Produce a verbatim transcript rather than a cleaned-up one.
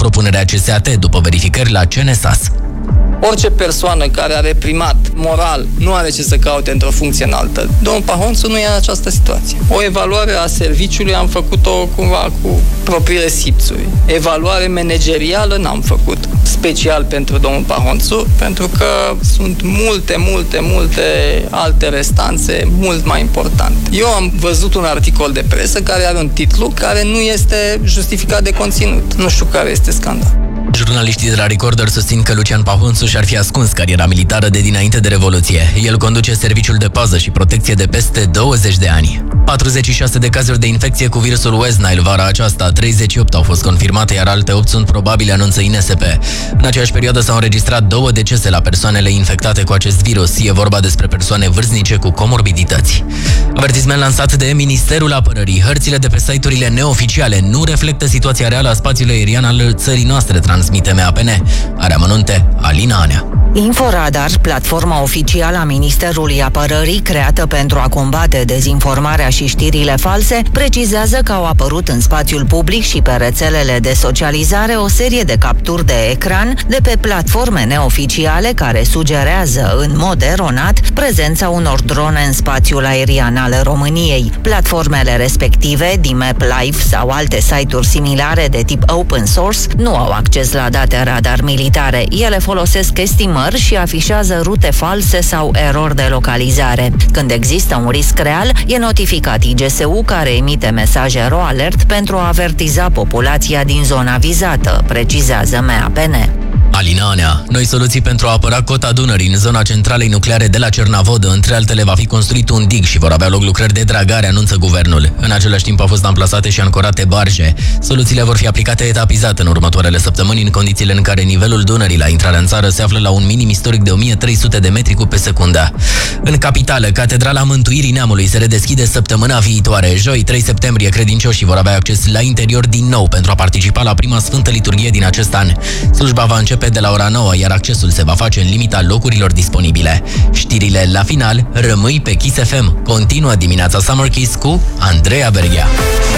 propunerea C S A T după verificări la C N S A S. Orice persoană care a reprimat moral nu are ce să caute într-o funcție înaltă. Domnul Pahonțu nu e în această situație. O evaluare a serviciului am făcut-o cumva cu propriile simțuri. Evaluare managerială n-am făcut special pentru domnul Pahonțu, pentru că sunt multe, multe, multe alte restanțe mult mai importante. Eu am văzut un articol de presă care are un titlu care nu este justificat de conținut. Nu știu care este scandal. Jurnaliștii de la Recorder susțin că Lucian Pahonțu și-ar fi ascuns cariera militară de dinainte de Revoluție. El conduce serviciul de pază și protecție de peste douăzeci de ani. patruzeci și șase de cazuri de infecție cu virusul West Nile vara aceasta, treizeci și opt au fost confirmate, iar alte opt sunt probabile, anunță I N S P. În aceeași perioadă s-au înregistrat două decese la persoanele infectate cu acest virus. E vorba despre persoane vârstnice cu comorbidități. Avertisment lansat de Ministerul Apărării. Hărțile de pe site-urile neoficiale nu reflectă situația reală a spațiului aerian al țării noastre, transmite M A P N. Are amănunte Alina Anea. Inforadar, platforma oficială a Ministerului Apărării, creată pentru a combate dezinformarea și știrile false, precizează că au apărut în spațiul public și pe rețelele de socializare o serie de capturi de ecran de pe platforme neoficiale care sugerează în mod eronat prezența unor drone în spațiul aerian al României. Platformele respective, D M A P Live sau alte site-uri similare de tip open source, nu au acces la date radar militare. Ele folosesc estimări și afișează rute false sau erori de localizare. Când există un risc real, e notificat I G S U, care emite mesaje RO Alert pentru a avertiza populația din zona vizată, precizează M A P N. Alina Anea. Noi soluții pentru a apăra cota Dunării în zona centralei nucleare de la Cernavodă. Între altele, va fi construit un dig și vor avea loc lucrări de dragare, anunță guvernul. În același timp au fost amplasate și ancorate barje. Soluțiile vor fi aplicate etapizat în următoarele săptămâni, în condițiile în care nivelul Dunării la intrarea în țară se află la un minim istoric de o mie trei sute de metri cub pe secundă. În capitală, Catedrala Mântuirii Neamului se redeschide săptămâna viitoare. Joi, trei septembrie, credincioșii vor avea acces la interior din nou pentru a participa la prima Sfântă Liturghie din acest an. Slujba va începe de la ora nouă, iar accesul se va face în limita locurilor disponibile. Știrile la final, rămâi pe Kiss F M. Continuă dimineața Summer Kiss cu Andreea Berghea.